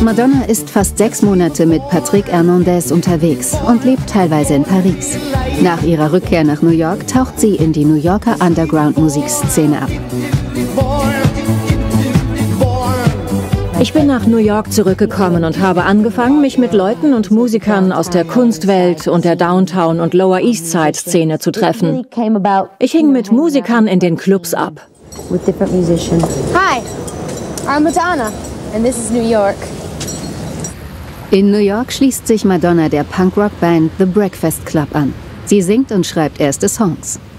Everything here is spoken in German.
Madonna ist fast 6 Monate mit Patrick Hernandez unterwegs und lebt teilweise in Paris. Nach ihrer Rückkehr nach New York taucht sie in die New Yorker Underground-Musikszene ab. Ich bin nach New York zurückgekommen und habe angefangen, mich mit Leuten und Musikern aus der Kunstwelt und der Downtown- und Lower East Side-Szene zu treffen. Ich hing mit Musikern in den Clubs ab. Hi, I'm Madonna and this is New York. In New York schließt sich Madonna der Punkrock-Band The Breakfast Club an. Sie singt und schreibt erste Songs.